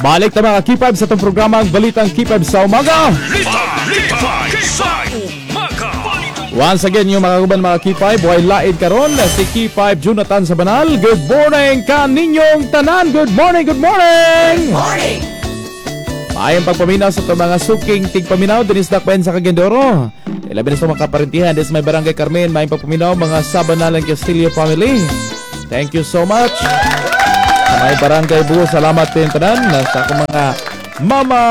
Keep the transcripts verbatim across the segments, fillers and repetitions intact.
Balik na mga K five sa itong programang Balitang K five sa Umaga. Once again, yung mga kuban mga K five, buhay laid karon si K five Jonathan Sabanal. Good morning kaninyong tanan. Good morning, good morning. Good morning. Maayong pagpaminaw sa itong mga suking tigpaminaw dinis dakwen sa Cagayan. Ilabi na sa mga kaparintihan dis may Barangay Carmen. Maayong pagpaminaw mga Sabanal and Castillo family. Thank you so much. Sa may Barangay Buo, salamat din tanan. Sa akong mga mama.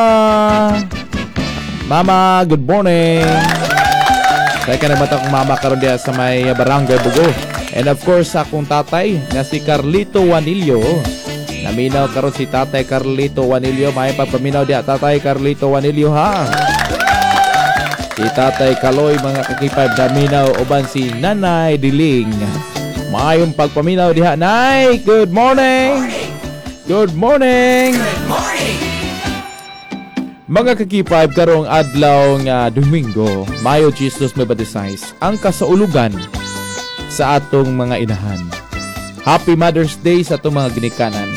Mama, good morning. Sa ka naman akong mama karon diya sa may Barangay Bugo. And of course, sa akong tatay na si Carlito Juanillo. Naminaw karon si Tatay Carlito Juanillo. May pagpaminaw diya, Tatay Carlito Juanillo ha. Si Tatay Kaloy, mga kakipay, naminaw uban si Nanay Diling. Mayong pagpaminaw diha, Nay. Good morning. Good morning. Good morning. Mga kakipay, karong adlaw nga Domingo, Mayo Jesus may batisayis ang kasaulugan sa atong mga inahan. Happy Mother's Day sa atong mga ginikanan.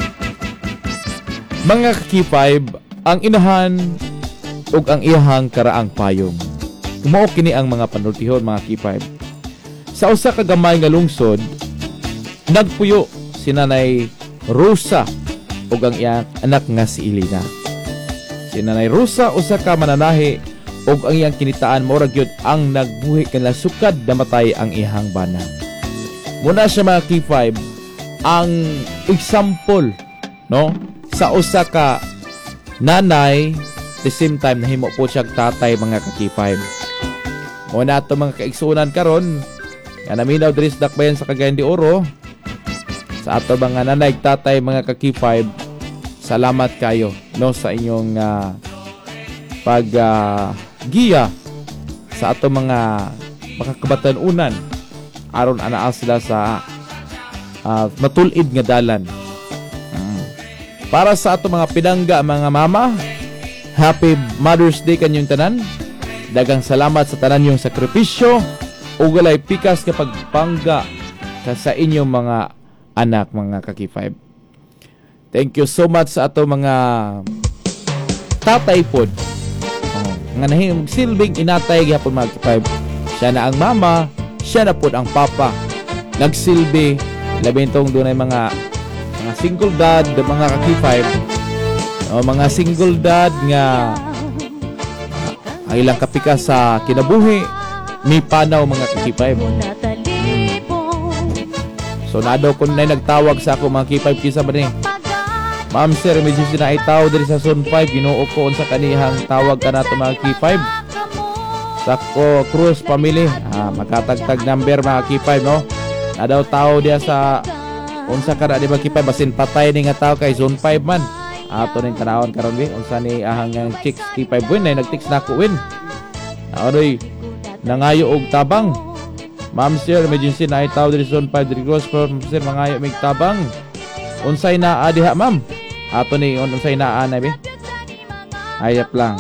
Mga kakipay, ang inahan ug ang iyahang karaang payong. Mao kini ang mga panultihon mga kakipay. Sa usa ka gamay nga lungsod, nagpuyo si Nanay Rosa ug ang iyang anak nga si Elena. Si Nanay Rosa usa ka mananahi ug ang iyang kinitaan mao ra gyud ang nagbuhi kanila sukad namatay ang iyang bana. Muna siya mga K five ang example no sa usa ka nanay at the same time nahimo po siya tatay mga K five. Muna ato mga kaigsunan karon nga naminaw diri sa dakbayan sa Cagayan de Oro. Sa ato mga nanay tatay mga ka-K five, salamat kayo no sa inyong uh, pag uh, giya sa ato mga makakabatanunan aron anaa sila sa uh, matulid nga dalan. Uh, para sa ato mga pinangga mga mama, Happy Mother's Day kanyong tanan. Dagang salamat sa tanan yung sakripisyo ug walay pikas kapag pangga sa inyong mga anak mga ka-K five. Thank you so much sa ato mga tatay pod. Oh, nga nahimong silbing inatay gyapon mga K five. Siya na ang mama, siya na pod ang papa. Nagsilbi labintong dunay mga mga single dad mga ka-K five. Oh, mga single dad nga ang ilang kapikas sa kinabuhi may panaw mga K five. So nado kun na nagtawag sa ako mga K five kisa ba ni? Ma'am sir, medyo sinaitaw diri sa Zone five, Ginoo ko unsa kanihang tawag kanato mga K five. Sako Cruz family, ah, magkatagtag number mga K five no. Nadaw tao diya sa unsa kana di ba K five basin patay ni nga tao kay Zone five man. Ato ning tanawon karon bi unsa ni ahang ang chicks K five win na nag-text nako win. Aroy nangayo og tabang. Ma'am sir, emergency na itaw diri Zone five diri cross from sir mangayo mig tabang. Unsay naa diha ma'am? Ato ni unsay naa na bi? Ayap lang.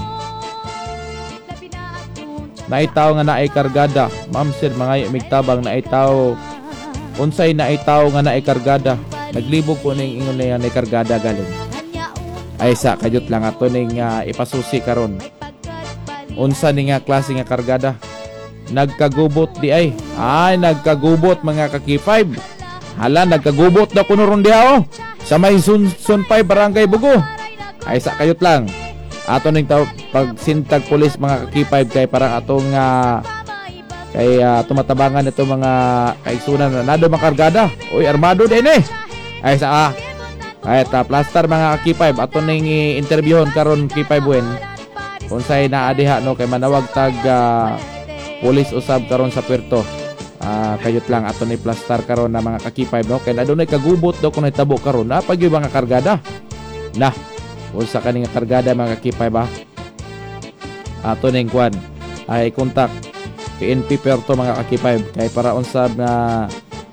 Naitaw nga naay kargada. Ma'am sir, mangayo mig tabang naitaw. Unsay naitaw nga naay kargada? Naglibog ko ning ingon na nay kargada galing. Ay sa kajut lang ato ning uh, ipasusi karon. Unsa ni nga klase nga kargada? Nagkagubot di ay. Ay, nagkagubot mga ka-K five. Hala, nagkagubot na kuno ron diha oh. Sa may Zone five Barangay Bugo. Ay sa kayot lang. Ato ning taw pag sintag pulis mga ka-K five kay parang atong uh, kay uh, tumatabangan ito mga kaigsunan na nado makargada. Uy, armado din eh. Ay sa ah. Kahit uh, plaster mga ka-K five ato ning interviewon karon K five wen. Unsay naa diha no kay manawag tag uh, pulis usab karon sa Puerto. Ah, uh, kayot lang ato ni plaster karon na mga ka-K five no kay adunay kagubot daw kun hitabo karon na pag yung mga kargada. Nah, unsa kani nga kargada mga ka-K five ba? Ato ning kwan ay kontak P N P Puerto mga ka-K five kay para unsab na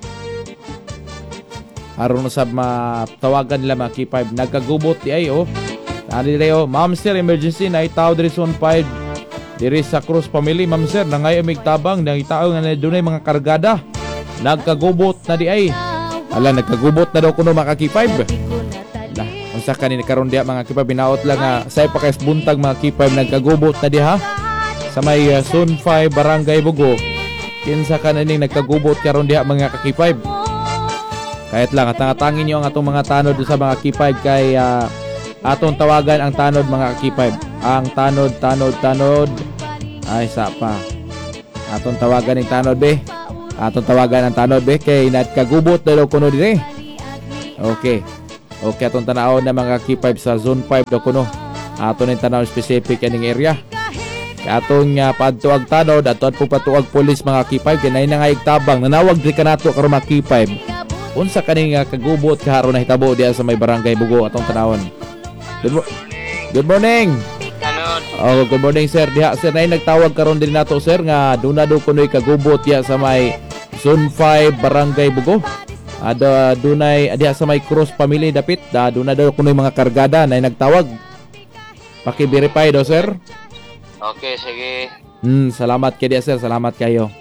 aron usab matawagan nila mga K five nagkagubot di ay oh. Ani dire oh, ma'am sir emergency na itaw diri Zone five. Diri sa Cruz family, ma'am sir, nangay mig tabang, nangitao nga na dunay mga kargada. Nagkagubot na di ay. Ala, nagkagubot na daw kuno mga K five. Ala, Unsa kanini karon diha mga kipa binaot lang nga say pa kay buntag mga kipa nagkagubot na diha sa may uh, Zone five Barangay Bugo. Kinsa kanini nagkagubot karon diha mga kakipay. Kahit lang atang-atangin niyo ang atong mga tanod sa mga kipay kay uh, atong tawagan ang tanod mga kakipay. Ang tanod tanod tanod ay sa pa. Atong tawagan ng tanod be. Atong tawagan ang tanod be kay nagkagubot daw kuno dire. Okay. Okay, atong tanaw na mga key five sa Zone five do kuno. Ato ning tanaw specific kaning area. Kay atong uh, padtuag tanod ato at pagpatuag pulis mga key five kay nay na nga igtabang nanawag diri kanato karon mga key five. Unsa kaning uh, kagubot karon na hitabo diya sa may Barangay Bugo atong tanawon. Good, mo- good morning. Tanod. Oh, good morning sir. Diha sir nay nagtawag karon din nato sir nga duna do kunoy kagubot diya sa may Zone five Barangay Bugo. Ada dunay diha sa may Cross family dapit da duna daw kunoy mga kargada na nagtawag. Paki-verify do sir. Okay, sige. Hmm, salamat kay diha sir, salamat kayo.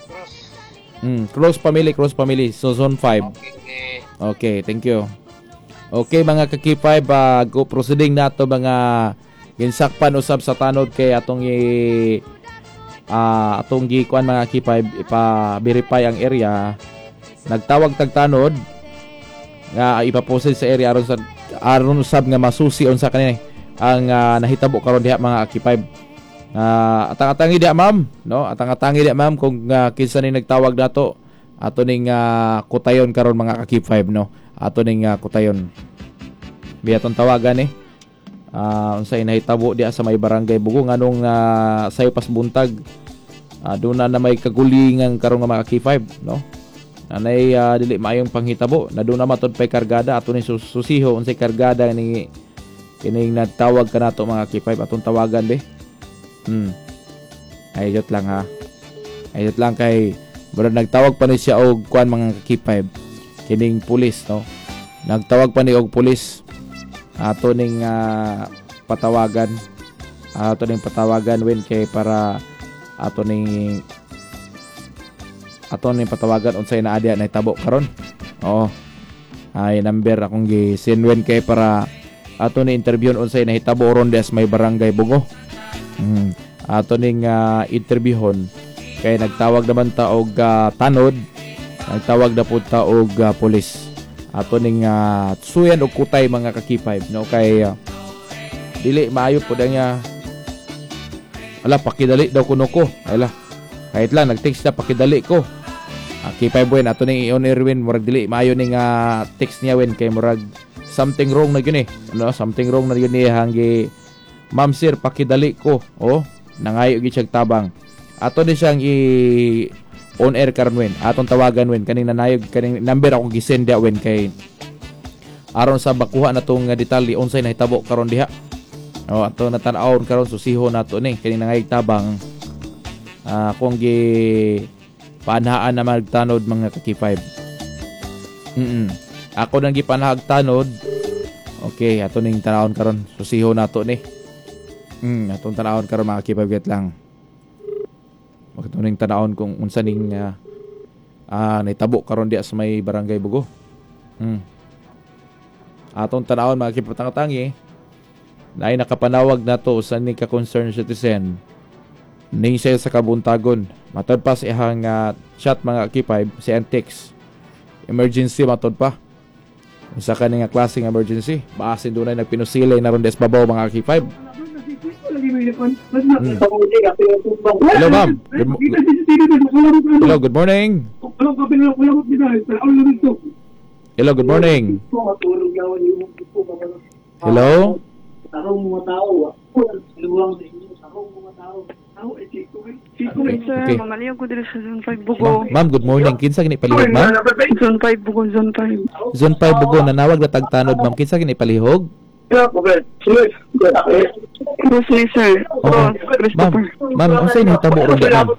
Hmm, Cross family, Cross family, so Zone five. Okay. Okay, thank you. Okay mga ka-K five, uh, go proceeding nato mga ginsakpan usab sa tanod kay atong i uh, atong gi kuan mga K five ipa-verify ang area. Nagtawag tagtanod nga ipapost sa area aron sa aron usab nga masusi unsa kanini ang uh, nahitabo karon diha mga K five. Uh, atang-atangi diha ma'am, no? Atang-atangi diha ma'am kung uh, kinsa ni nagtawag nato. Ato ning uh, kutayon karon mga K five, no? Ato ning uh, kutayon. Biyaton tawagan eh. Uh, unsay nahitabo diha sa may Barangay Bugo nganong uh, sayo pas buntag. Uh, doon na, na may kagulingan karon nga mga K five, no? Anay uh, dili maayong panghitabo na doon na matod pay kargada ato ni sus- susiho unsay kargada ni kining nagtawag kanato mga K five atong tawagan be. Hmm. Ayot lang ha. Ayot lang kay bro nagtawag pa ni siya og kuan mga K five kining pulis, no. Nagtawag pa ni og pulis ato ning uh, patawagan ato ning patawagan wen kay para ato ning ato ning patawagan unsay naa diha nahitabo karon. Oo. Ay number akong gi-sendwen kay para ato ni interviewon unsay nahitabo ron des may Barangay Bugo. Hmm. Ato ning uh, interviewon kay nagtawag naman ta og uh, tanod. Nagtawag na pud ta og uh, pulis. Ato ning uh, suyan og kutay mga ka-K five, no, kay uh, dili maayo pud nga ala pakidali daw kuno ko. Ala. Kahit lang nag-text na pakidali ko. Uh, K five wen ato ning i-on air wen murag dili maayo ning uh, text niya wen kay murag something wrong na gyud eh. Ano, something wrong na gyud ni hanggi ma'am sir pakidali ko. Oh, nangayo gyud siya tabang. Ato din siyang i on air karon wen. Atong tawagan wen kaning nanayog kaning number akong gi-send dia wen kay aron sa bakuha na tong detalye unsay nahitabo karon diha. Oh, ato natan-awon karon susiho nato ni kaning nangayog tabang. Ah, uh, kung gi panhaan na magtanod mga K five. Mm. Ako nang gipanahag tanod. Okay, ato ning tanawon karon susiho nato ni. Mm, atong tanawon karon mga K five get lang. Ato ning tanawon kung unsa ning uh, ah nahitabo karon diha sa may Barangay Bugo. Mm. Atong tanawon mga K five tangi. Naay nakapanawag nato sa ning ka concerned citizen. Ning siya sa kabuntagon. Matod pa sa ihang uh, chat mga K five si Antex. Emergency matod pa. Isa ka nga klaseng emergency. Baasin doon ay nagpinusilay na ron des babaw mga K five. Hmm. Hello ma'am. Good mo- Hello, good morning. Hello, good morning. Hello. Tarong mga tao, luwang sa inyo, tarong mga tao. Okay. Sir, Okay. mamaliyan ko dito sa Zone five Bugo. Ma'am, good morning. Kinsa gini palihog ma'am? Zone five Bugo, Zone five. Zone five Bugo nanawag na tagtanod ma'am. Kinsa gini palihog? Cross ni sir. Oo. Cross, Ma'am, Christopher. ma'am, unsay nahitabo ron diha ma'am?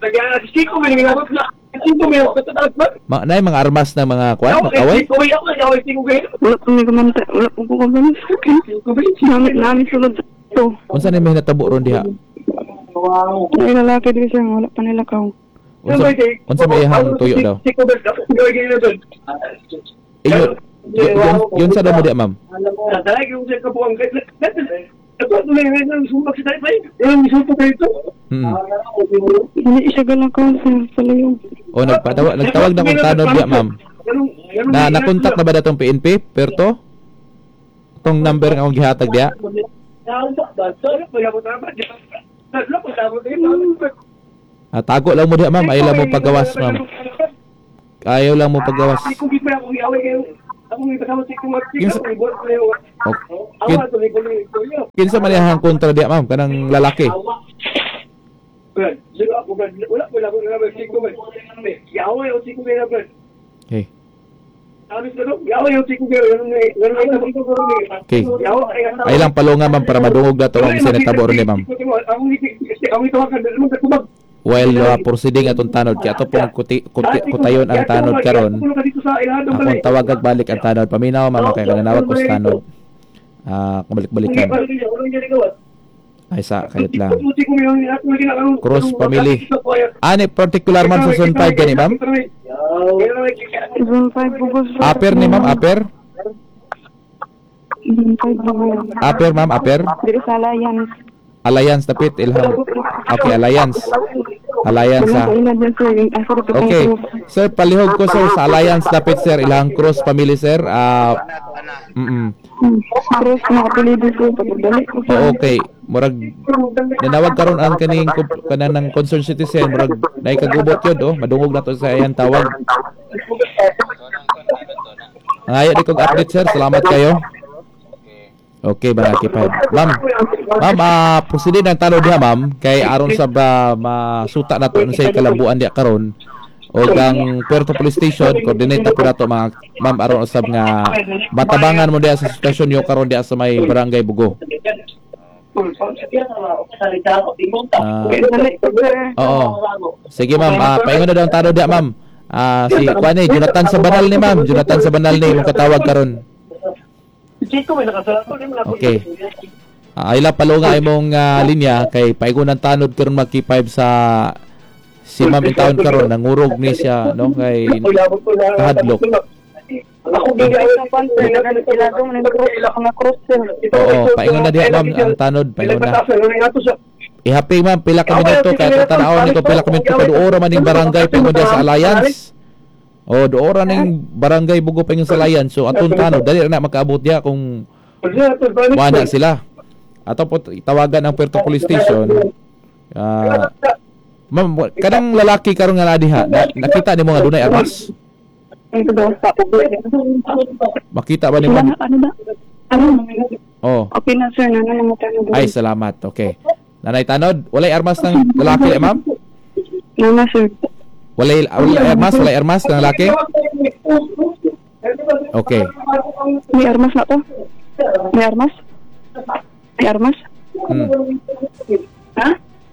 Ma nay mga armas na mga kuan, mga kaway? Wala po may kumanta. Wala po ko kumanta. Namin, namin sulod sa ito. Unsa na may natabo ron diha? May lalaki dito sir, wala pa nilakaw. Unsa unsa may ihang tuyo daw? Inyo Yun, yun, yun sa daw mo di, ma'am. Talaga yung sa kabuang kahit ito ito na yung ngayon sumbak sa tayo yung isupo kayo ito. Mm. Hindi siya galang council sa layo. O nagpatawag nagtawag na kung tanod diya, ma'am. Na nakontak na ba datong P N P? Perto? Tong number nga akong gihatag diya? Ah, tago lang mo diya, ma'am. Ayaw lang mo paggawas, ma'am. Ayaw lang mo paggawas. Kinsa Kinsa man iyang kontra diya, ma'am, kanang lalaki. Okay. Okay. Ay lang palunga, ma'am, para madungog na to ang sinatabo ron ni, ma'am. While uh, proceeding atong tanod kay ato pong kuti, kuti, kutayon ang tanod karon. Akong tawagag balik ang tanod. Paminaw, ma'am, kay kananawag ko sa tanod. Ah, uh, kabalik-balikan. Ay sa kayat lang. Cross family. Ani particular man sa zone five gani, ma'am? Zone five bugos. Aper ni, ma'am, aper? Zone five bugos. Aper, ma'am, aper? Diri sa Alliance. Alliance dapit ilham. Okay, Alliance. Alliance ha. Okay. Sir, palihog ko, sir, sa Alliance dapit, sir, ilang cross family, sir. Ah, uh, mm. Cross na apelido ko pagdali ko. Okay. Murag nanawag karon ang kaning kanang concerned citizen, murag naikagubot yun, oh. Madungog na to sa iyang tawag. Ngayon di kong update, sir. Salamat kayo. Okay, mga kipad. Ma'am, ma'am, uh, proceed ng tanong diha, ma'am, kay aron sa uh, masuta na to sa kalabuan diha karon o ang Puerto Police Station, coordinate na po na to, mga ma'am, aron usab nga matabangan mo diha sa sitwasyon niyo karon diha sa may Barangay Bugo. Uh, oo. Sige, ma'am, uh, paingon na daw ang tanong diha, ma'am. Uh, si Kuani, Jonathan sa Banal ni, ma'am. Jonathan sa Banal ni, mong katawag karon. Okay. Uh, ay lang palunga imong uh, linya kay paigon ng tanod karon magki five sa si Ma'am Intawon karon nangurog ni siya, no, kay kahadlok. Oo, paingon na diha, ma'am, ang tanod, paingon na. Ihaping, ma'am, pila ka minuto kay tanaw nito pila ka minuto kaduora man ning barangay paingon diha sa Alliance. O, doora ning Barangay Bugo paingon sa Alliance. So atong tanod dali na makaabot diha kung wala sila. Ato po tawagan ang Puerto Police Station. Ah, uh, ma'am, kanang lalaki karon nga diha, na, nakita nimo nga dunay armas? Makita ba nimo? Ano ba? Ano? Oh. Okay na, sir, nanay mo tanod. Ay, salamat. Okay. Nanay tanod, walay armas ng lalaki, eh, ma'am? Nana, sir. Walay walay armas, walay armas ng lalaki? Okay. May armas na to? May armas? May armas? Hmm. Ha?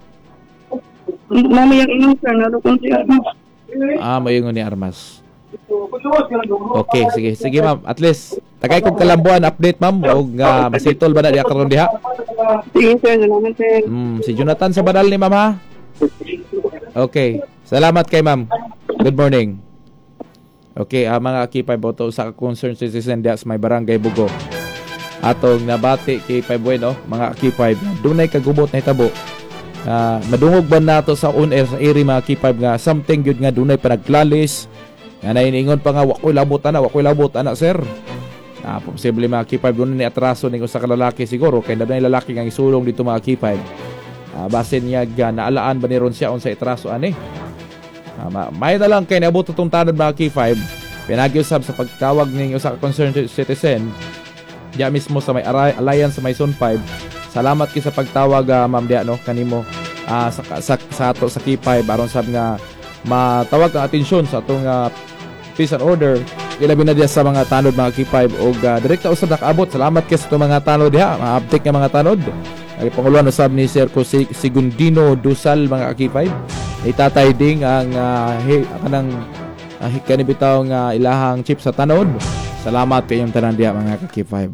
Mami yang inom, sir, narukon si armas. Ah, mayungon ni armas. Okay, sige. Sige, ma'am. At least, tagay kong kalambuan update, ma'am. O nga, masitol ba na diya karon diha? Sige, sir. Salamat, sir. Hmm, si Jonathan sa Banal ni, ma'am, ha? Okay. Salamat kay ma'am. Good morning. Okay, uh, mga K five boto sa concerned citizen diya sa may Barangay Bugo. Atong nabati K five bueno, mga K five. Dunay kagubot na hitabo. Uh, madungog ba nato sa on-air sa area, mga K five, nga something good nga dunay panagklalis. Nga nainingon pa nga wakoy labot ana, wakoy labot ana, sir. Ah, uh, posible mga K five dunay ni atraso ning usa ka lalaki siguro kay dunay lalaki nga isulong dito, mga K five. Uh, basin niya ga naalaan ba ni ron siya unsa itraso ani? Uh, may na lang kay naabot itong tanod, mga K five. Pinagyusab sa pagtawag ng usa ka concerned citizen diya mismo sa may Alliance sa may Zone five. Salamat ki sa pagtawag, uh, ma'am, diya, no, kanimo uh, sa, sa, sa ato sa K five aron sab nga matawag ang atensyon sa atong uh, peace and order ilabi na diya sa mga tanod, mga K five, o uh, direkta usab nakaabot. Salamat ki sa itong mga tanod diha, mga update nga mga tanod. Ay panguluan usab ni Sir Jose Sigundino Dusal, mga K five. Itatay ding ang uh, he, kanang uh, kanibitaw nga uh, ilahang chip sa tanod. Salamat kayong tanan diya, mga K five.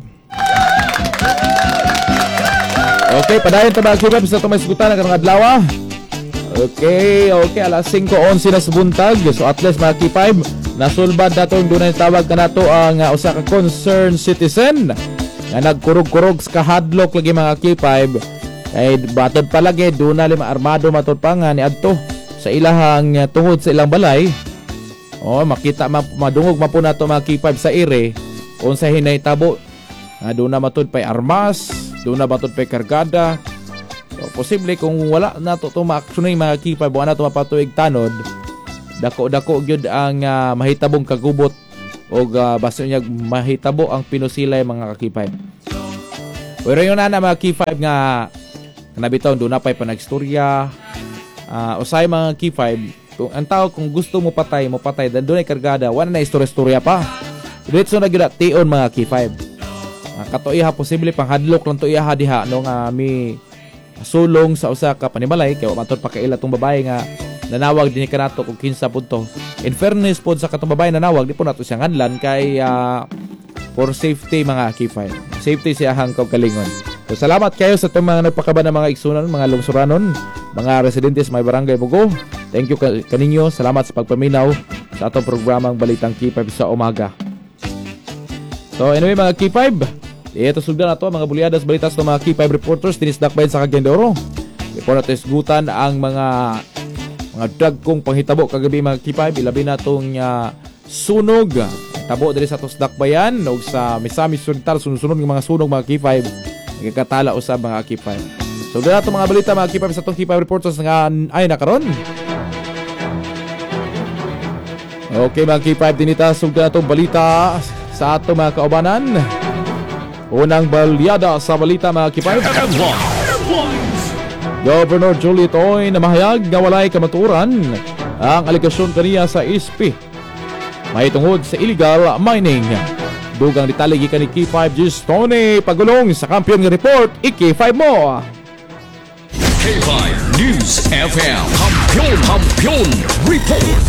Okay, padayon ta, mga K five, sa tumay sigutan karong adlaw. Okay, okay, alas singko onse na sa buntag. So at least, mga K five, nasulbad nato dunay tawag kanato ang uh, usa ka concerned citizen nga nagkurog-kurog sa kahadlok lagi mga K five. Kay batod pa lagi duna lima armado matod pa nga ni adto sa ilahang uh, tungod sa ilang balay. Oh, makita ma madungog mapo nato mga K five sa ire unsa hinahitabo nga duna matod pay armas, duna matod pay kargada. So, posible kung wala nato to maaksyonan mga K five wala nato mapatuig tanod, dako-dako gyud ang uh, mahitabong kagubot o uh, basta niya mahitabo ang pinusilay mga K five. Pero yun na na mga K five nga nabitaw doon na pa'y panagstorya uh, usay mga K five kung ang tao kung gusto mo patay mo patay dan doon ay kargada wala na istorya-istorya pa diretso na gyud tion mga K five. Uh, kato iha posible panghadlok lang to iha diha no nga mi sulong sa usa ka panimalay kay wa matod pa kaila tong babae nga nanawag din kanato kung kinsa punto. In fairness pod sa katong babae nanawag di po nato siyang hadlan kay uh, for safety mga K five. Safety siya hang kaugalingon. So salamat kayo sa itong mga nagpakaba ng mga igsunan, mga lungsuranon, mga residentes may barangay Mugo. Thank you kaninyo. Salamat sa pagpaminaw sa atong programang Balitang K five sa umaga. So anyway mga K five, ito sugdan na to mga bulyadas balitas ng mga K five reporters dinisdakbayan sa Cagayan. Ipon natin isgutan ang mga mga dagkong panghitabo kagabi mga K five, ilabi na itong uh, sunog tabo diri sa Tosdakbayan o sa Misamis Oriental sunod-sunod ng mga sunog mga K five nagkatala usab mga K five. So dito na mga balita mga K five sa itong K five reporters nga ay nakaron. Okay mga K five dinita sugdan na itong balita sa ato mga kaubanan. Unang balyada sa balita mga K five. Governor Juliet Oy namahayag nga walay kamaturan ang aligasyon kaniya sa I S P mahitungod sa illegal mining. Dugang detalye gikan ni K five G's Tony Pagulong sa Kampiyon nga report. I-K five mo. K five News F M Kampiyon Kampiyon Report.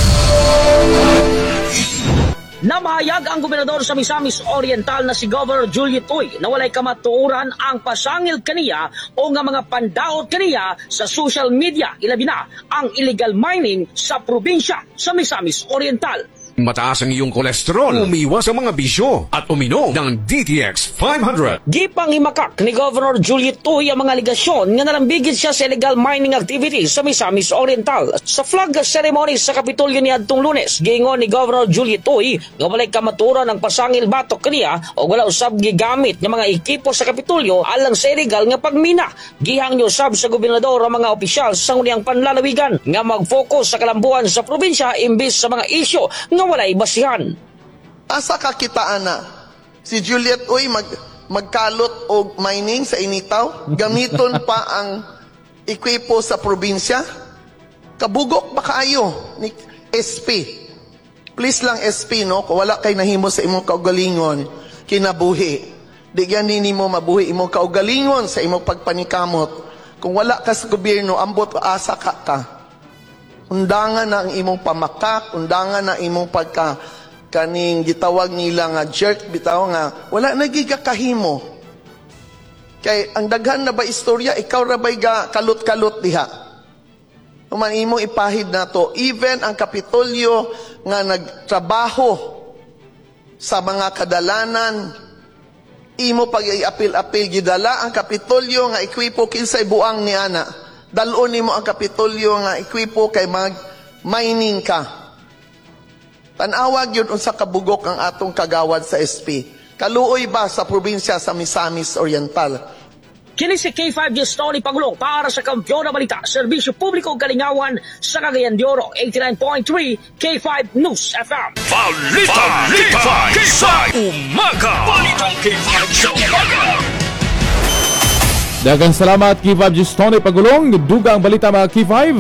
Namahayag ang gobernador sa Misamis Oriental na si Governor Juliet Oy na walay kamatuoran ang pasangil kaniya o nga mga pandaot kaniya sa social media, ilabi na ang illegal mining sa probinsya sa Misamis Oriental. Mataas ang iyong kolesterol, umiwas sa mga bisyo at uminom ng D T X five hundred. Gipang himakak ni Governor Juliet Oy ang mga aligasyon nga nalambigit siya sa illegal mining activities sa Misamis Oriental. Sa flag ceremony sa Kapitolyo ni adtong Lunes, giingon ni Governor Juliet Oy nga walay kamaturan ang pasangil batok kaniya o wala usab gigamit ng mga ekipo sa Kapitolyo alang sa illegal nga pagmina. Gihang niyo usab sa gobernador ang mga opisyal sa nguniyang panlalawigan nga mag-focus sa kalambuan sa probinsya imbis sa mga isyo nga walay basihan. Asa kakitaan na si Juliet Oy mag magkalot og mining sa initaw, gamiton pa ang ekwipo sa probinsya. Kabugok ba kaayo ni S P? Please lang S P no, kung wala kay nahimo sa imong kaugalingon kinabuhi. Di gani nimo mabuhi imong kaugalingon sa imong pagpanikamot. Kung wala ka sa gobyerno, ambot asa ka ka. Undangan na ang imong pamakak, undangan na imong pagka kaning gitawag nila nga jerk bitaw nga wala nagigakahimo. Kay ang daghan na ba istorya ikaw ra bay ga kalot-kalot diha. Human imo ipahid nato even ang Kapitolyo nga nagtrabaho sa mga kadalanan imo pag iapil-apil gidala ang Kapitolyo nga ekwipo kinsay buang ni ana. Dalon nimo ang Kapitolyo nga ekwipo kay mag mining ka. Tanawag yun unsa kabugok ang atong kagawad sa S P. Kaluoy ba sa probinsya sa Misamis Oriental? Kini si K five G's Tony Pagulong para sa Kampiyon na Balita, Serbisyo Publiko Kalingawan sa Cagayan de Oro, eighty-nine point three K five News F M. Balita K five sa umaga. Balitang K five sa umaga. Dagang salamat K five G's Tony Pagulong. Duga ang balita mga K five.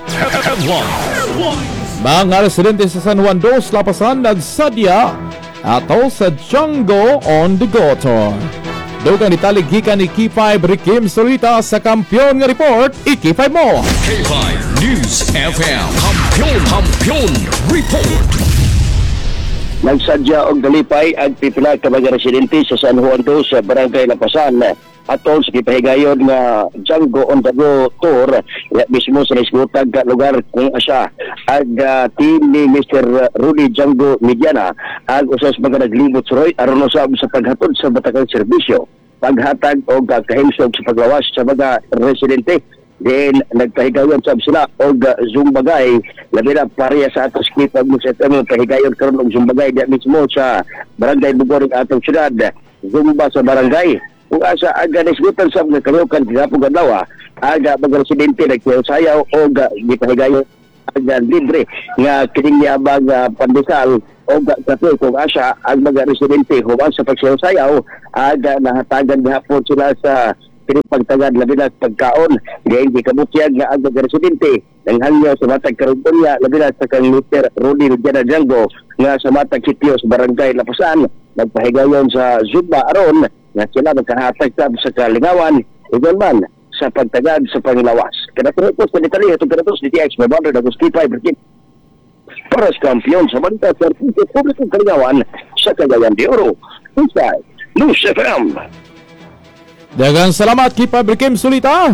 Mga residente sa San Juan dos Lapasan nagsadya ato sa Django on the Goto. Dugang detalye gikan ni K five Rikim Solita sa Kampiyon nga report. I-K five mo. K five News F M Kampiyon Kampiyon Report. nagsadya og dalipay ang pipila ka mga residente sa San Juan dos sa Barangay Lapasan atol sa kipahigayon nga Django on the go tour ya mismo sa isgutag lugar kung asa ag uh, team ni Mister Rudy Django Mediana ag usas mga naglibot suroy aron usab sa paghatod sa batakang serbisyo, paghatag og uh, kahimsog sa paglawas sa mga residente. Then nagpahigayon sab sila og uh, zumbagay labi na pareha sa atos kita mo sa tamo pahigayon karon og zumbagay diya mismo sa Barangay Bugor ng atong syudad, zumba sa barangay kung asa aga nisgutan sab nga kalukan gihapon adlaw aga mga residente nagsayaw og uh, gipahigayon aga libre nga kining yabang uh, pandesal og kape kung asa ang mga residente human sa pagsayaw aga nahatagan gihapon sila sa pinipagtagad labi na pagkaon gayon di kabutyag nga ang mga residente ng hangyo sa matag Karumpunya labi na sa kang Mister Rudy Mediana Django nga sa matag sitio sa Barangay Lapasan nagpahigayon sa Zumba aron nga sila magkahatag sa kalingawan igon man sa pagtagad sa panglawas. Kanaturipos na detalye itong kanatos D T X may boundary na gusti pa iberkin para sa kampiyon sa balita sa Artiste Publikong Kalingawan sa Cagayan de Oro. Inside News F M. Dagang salamat K five Rikim Sulita.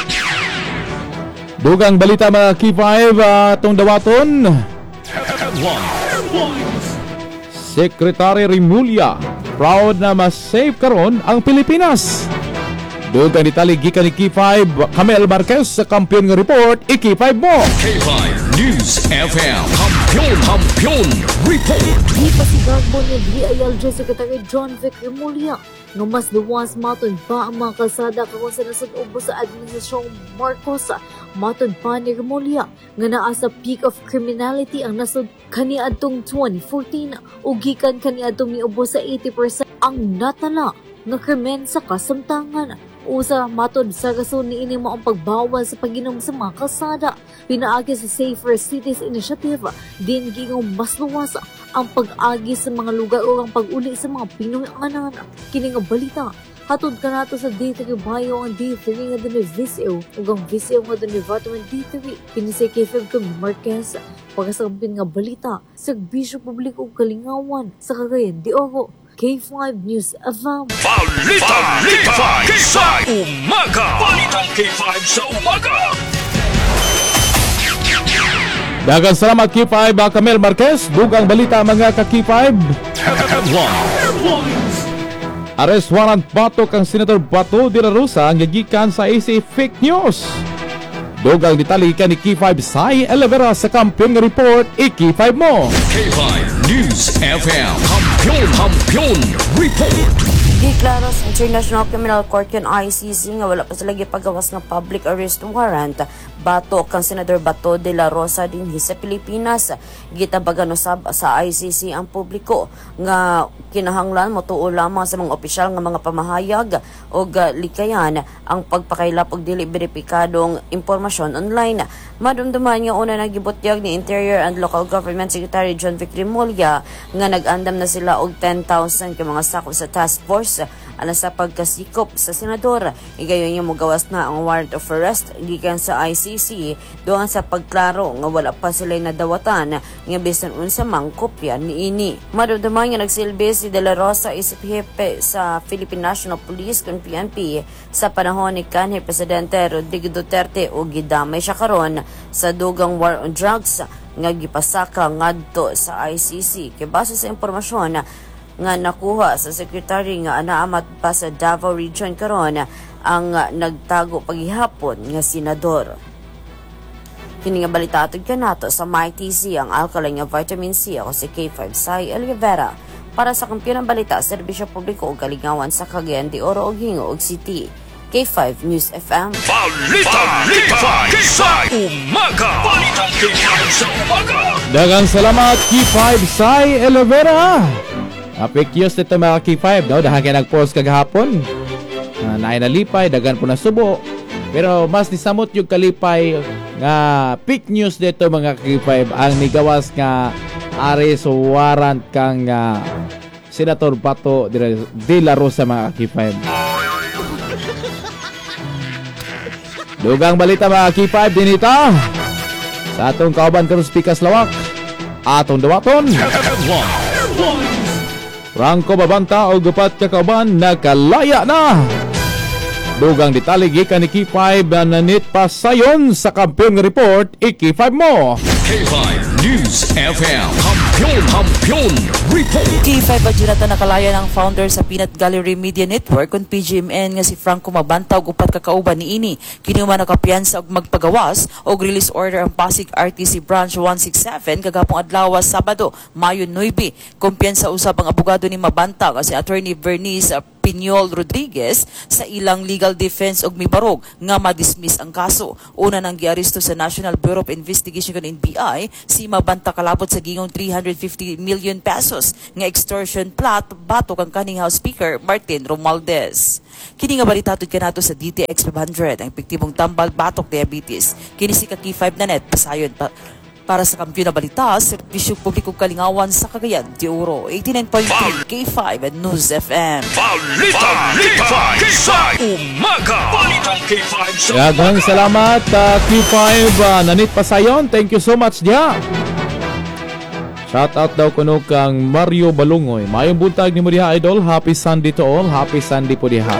Dugang balita mga K five atong uh, dawaton. Secretary Rimulya proud na mas-save karon ang Pilipinas. Dugang detalye gikan ni K five Camel Marquez sa kampiyon nga report i-K five mo. K five News F M Kampiyon Kampiyon Report. Di pasigagbo ni D I L J Secretary John Vic Rimulya no mas luwas maton pa ang mga kalsada karon sa nasod ubo sa Administrasyong Marcos. Maton pa ni Rimulya nga naa sa peak of criminality ang nasod kaniadtong twenty fourteen ug gikan kaniadtong miubo sa eighty percent ang natala nga krimen sa kasamtangan. Usa matod sa rason niini mo ang pagbawal sa pag-inom sa mga kalsada. Pinaagi sa Safer Cities Initiative din gingong mas luwas ang pag-agi sa mga lugar o ang pag-uli sa mga Pinoy anan. Kini nga balita hatod kanato sa D three Bayo ang D three nga dunay Viseo ug ang Viseo nga dunay Vitamin D three kini si K five Marquez para sa kampin nga balita sa serbisyo publiko ug kalingawan sa Cagayan de Oro. K five News F M. Balita K five sa umaga. Balita K five sa umaga. Dagang salamat K five Camel Marquez. Dugang balita mga ka K five. Arrest warrant batok ang Senator Bato de la Rosa ang gigikan sa A C Fake News. Dugang detalye ka ni K five Sai Elevera sa kampiyon nga report i-K five mo. K five News F M Kampiyon Kampiyon Report. Giklaro sa International Criminal Court yung I C C nga wala pa sila gipagawas ng public arrest warrant bato kang Senador Bato de la Rosa dinhi sa Pilipinas. Gitabagan usab sa I C C ang publiko nga kinahanglan motuo lamang sa mga opisyal nga mga pamahayag o likayan ang pagpakailap og dili beripikadong impormasyon online. Madumduman nga una nagibutyag ni Interior and Local Government Secretary John Vic Rimulya nga nag-andam na sila og ten thousand ka mga sakop sa task force alang sa pagkasikop sa senador. Igayon niya mogawas na ang warrant of arrest gikan sa I C C doon sa pagklaro nga wala pa sila nadawatan nga bisan unsa mang kopya niini. Madumduman nga nagsilbi si De La Rosa isip hepe sa Philippine National Police kung P N P sa panahon ni kanhi Presidente Rodrigo Duterte o gidamay siya karon sa dugang war on drugs nga gipasaka ngadto sa I C C. Kay base sa impormasyon nga nakuha sa secretary nga anaamat pa sa Davao Region karon ang nagtago paghihapon nga senador. Kini nga balita atod kanato sa Mighty Z ang alkaline nga vitamin C. Ako si K five Sai Elvera para sa kampiyon ng balita serbisyo publiko ug kalingawan sa Cagayan de Oro ug Hingoog City. K five News F M. Balita K five sa umaga. Balita K five sa umaga. Dagang salamat K five Sai Elvera. Apikiyos nito mga K five, no? Dahil kayo nag-post kagahapon. Uh, naay nalipay, dagan po na subo. Pero mas nisamot yung kalipay nga fake news dito mga K five. Ang nigawas nga arrest warrant kang uh, Senator Bato de la Rosa mga K five. Dugang balita mga K five dinita. Sa atong kauban karon speakers lawak. Atong dawaton. Franco Mabanta o gupat kakauban nakalaya na. Dugang detalye gikan ni K five na nanit pasayon sa kampiyon nga report i-K five mo. K five News F M. Kampiyon, kampiyon, report. K five adjunata nakalaya ng founder sa Peanut Gallery Media Network kung P G M N nga si Franco Mabanta ug upat ka kauban niini. Kini man nakapiyansa og magpagawas og release order ang Pasig R T C Branch one sixty-seven kagapong adlaw Sabado, Mayo nine. Kumpiyansa usab ang abogado ni Mabanta kasi Attorney Bernice Piñol Rodriguez sa ilang legal defense og mibarog nga ma-dismiss ang kaso. Una nang giaresto sa National Bureau of Investigation kan N B I si Mabanta kalapot sa gingong three hundred fifty million pesos nga extortion plot batok ang kaning House Speaker Martin Romualdez. Kini nga balitatod kanato sa D T X five hundred ang epektibong tambal batok diabetes. Kini si K five na net pasayon pa para sa kampiyon na balita, Serbisyo Publikong Kalingawan sa Cagayan de Oro, eighty-nine point three K five at News F M. Balita K five sa umaga. Balita K five sa umaga. Daghang salamat uh, K five uh, nanit pasayon. Thank you so much dia. Shout out daw kuno kang Mario Balungoy. Mayong buntag ni mo diha idol. Happy Sunday to all. Happy Sunday po diha.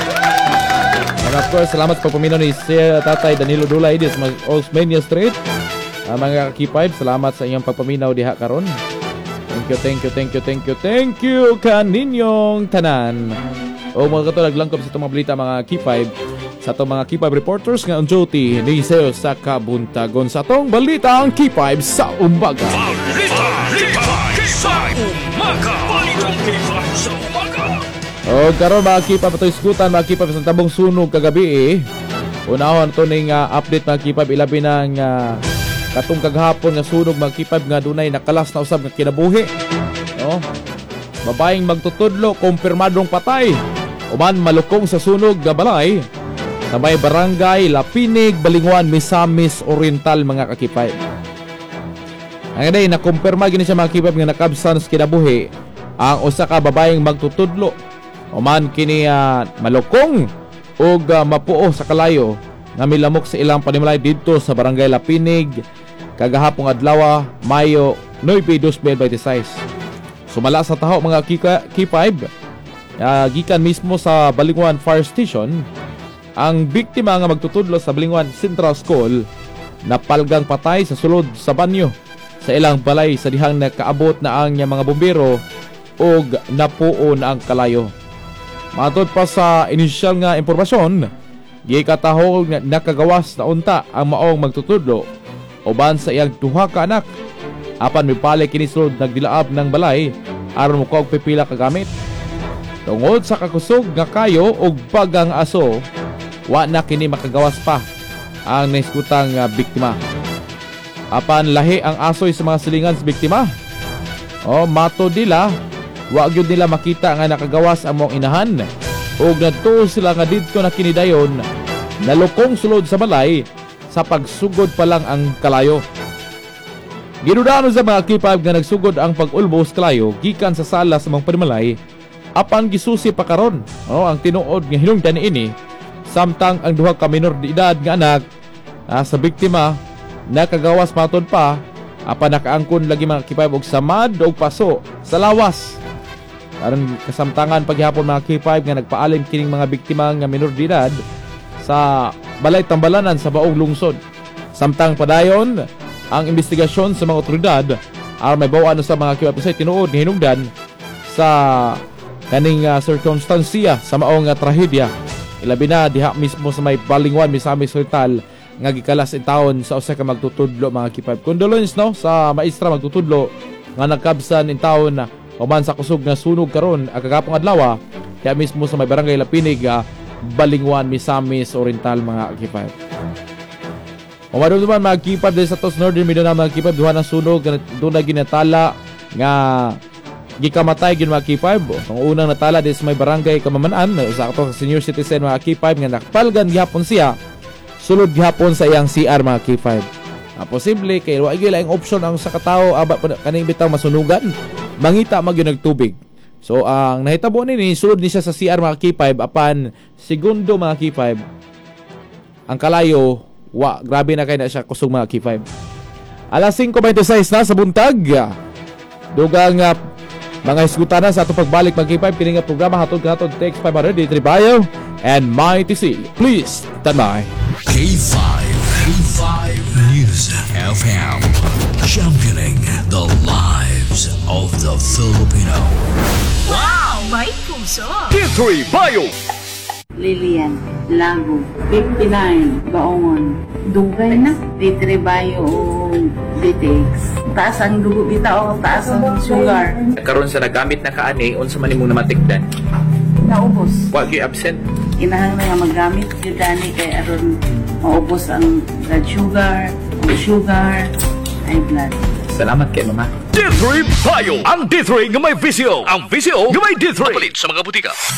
And of course, salamat sa pagpaminaw ni Sir Tatay Danilo Dulay di sa Osmeña Street. Uh, mga K five, salamat sa inyong pagpaminaw diha karon. Thank you, thank you, thank you, thank you, thank you kaninyong tanan. O mga katulag langkob sa itong mga balita mga K five, sa itong mga K five reporters nga on duty ni Seo sa kabuntagon sa itong balita ang K five sa umaga. Balita K five sa umaga. Balita K five sa umaga. O karon mga K five patoy isgutan mga K five sa tabong sunog kagabi eh. Unahon ito ning uh, update mga K five ilabi ng uh, katong kaghapon nga sunog mga K five nga dunay nakalas na usab nga kinabuhi. No? Babaeng magtutudlo kumpirmadong patay. Uman malukong sa sunog nga balay sa may barangay Lapinig, Balingwan, Misamis Oriental mga K five. Ang day nakumpirma gini siya mga K five nga nakabsan sa kinabuhi ang usa ka babaeng magtutudlo. Uman kini uh, malukong ug uh, mapuo sa kalayo nga milamok sa ilang panimalay dito sa barangay Lapinig kagahapong adlaw Mayo nine, twenty twenty-six. Sumala sa taho mga K five uh, gikan mismo sa Balingwan Fire Station ang biktima nga magtutudlo sa Balingwan Central School napalgang patay sa sulod sa banyo sa ilang balay sa dihang nakaabot na ang mga bombero ug napuo na ang kalayo. Matod pa sa inisyal nga impormasyon, gikatahol nga nakagawas na unta ang maong magtutudlo uban sa iyang duha ka anak. Apan mipali kini sulod nagdilaab ng balay aron mo kog pipila ka gamit. Tungod sa kakusog nga kayo ug bagang aso, wa na kini makagawas pa ang naискutang uh, biktima. Apan lahi ang asoy sa mga silingan sa biktima. O mato dila, wa gyud nila makita nga nakagawas ang mong inahan ug nadto sila nga didto na kinidayon nalukong sulod sa balay sa pagsugod pa lang ang kalayo. Ginudano sa mga K five nga nagsugod ang pag-ulbos kalayo gikan sa sala sa mga panimalay apan gisusi pa karon o ang tinuod nga hinungdan niini samtang ang duha ka minor de edad nga anak ah, sa biktima nakagawas matod pa apan nakaangkon lagi mga K five og samad og paso sa lawas. Aron kasamtangan paghihapon mga K five nga nagpaalim kining mga biktima nga minor de edad sa balay tambalanan sa baong lungsod. Samtang padayon ang investigasyon sa mga otoridad aron may bawaan sa mga K five sa tinuod nga hinungdan sa kaning uh, circumstansya sa maong uh, trahedya. Ilabi na diha mismo sa may Balingwan, Misamis Oriental nga gikalas in taon sa usa ka magtutudlo mga K five. Condolence no sa maestra magtutudlo nga nagkabsan in taon na uman sa kusog nga sunog karon ang kagapong adlaw kaya mismo sa may barangay Lapinig, uh, Balingwan, Misamis Oriental mga K five. Umadto naman mga K five sa tos Northern Mindanao mga K five duha na sunog doon na ginatala nga gikamatay gin mga K five. Ang unang natala din sa may barangay Kamamanan sa ato sa senior citizen mga K five nga nakapalgan gihapon siya sulod gihapon sa iyang C R mga K five. Ah, posible kay wa gyud laing option ang sa katawo aba kaning bitaw masunugan mangita magyud nagtubig. So ang nahitabo nini sulod ni siya sa C R mga K five apan segundo mga K five ang kalayo wa grabe na kay na siya kusog mga K five. Alas five twenty-six na sa buntag. Dugang uh, Mga isgutana sa atong pagbalik mag K five kini nga programa hatod katon text five hundred D three Bio and my T C. Please, tanmay. K five. K five News F M. Championing the lives of the Filipino. Wow! May puso! D three Bio. Lilian, Lago, fifty-nine, Baongon. Dugay na, D three Bio o D T X. Taas ang dugo bita o taas ang sugar. Karon sa nagamit na kaani, unsa man imong namatikdan? Naubos. Wa gyud absent. Inahang na nga magamit, yun dani kay aron maubos ang blood sugar, ang sugar, high blood. Salamat kay mama. D three Bio. Ang D three nga may visyo. Ang visyo nga may D three. Mapalit sa mga butika.